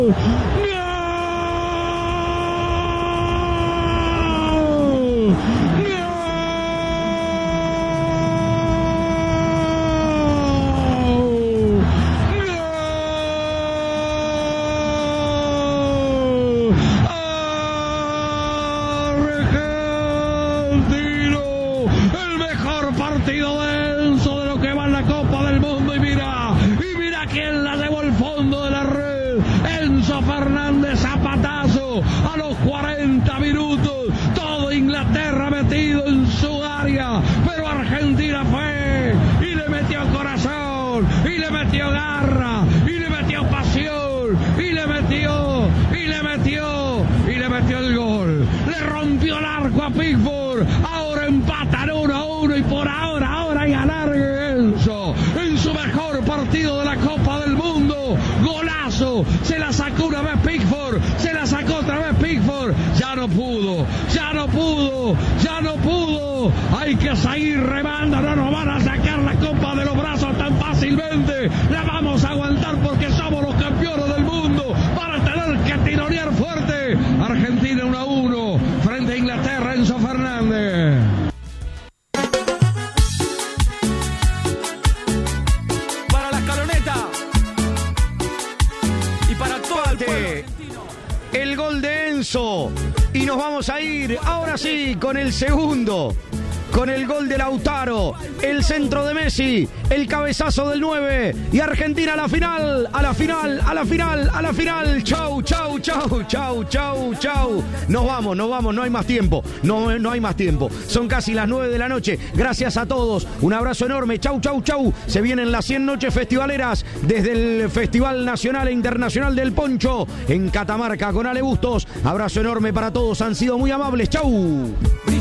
Partido denso de lo que va en la Copa del Mundo y mira quién la llevó al fondo de la red. Enzo Fernández, zapatazo a los 40 minutos, todo Inglaterra metido en su área, pero Argentina fue y le metió corazón, y le metió garra, y le metió pasión, y le metió el gol, le rompió el arco a Pickford, ahora empatan 1-1 y por ahora hay alargue Enzo, en su mejor partido de la Copa del Mundo, golazo, se la sacó una vez Pickford, se la sacó otra vez Pickford, ya no pudo, hay que seguir remando, no nos van a sacar la Copa de los brazos tan fácilmente, la vamos a aguantar porque somos los campeones del mundo, para tener que tironear fuerte. Argentina 1-1 frente a Inglaterra, Enzo Fernández. Para la escaloneta y para todo el pueblo. El gol de Enzo. Y nos vamos a ir ahora sí con el segundo. Con el gol de Lautaro, el centro de Messi, el cabezazo del 9 y Argentina a la final. Chau. Nos vamos, no hay más tiempo. No hay más tiempo. Son casi las 9 de la noche. Gracias a todos. Un abrazo enorme. Chau. Se vienen las 100 noches festivaleras desde el Festival Nacional e Internacional del Poncho en Catamarca con Ale Bustos. Abrazo enorme para todos. Han sido muy amables. Chau.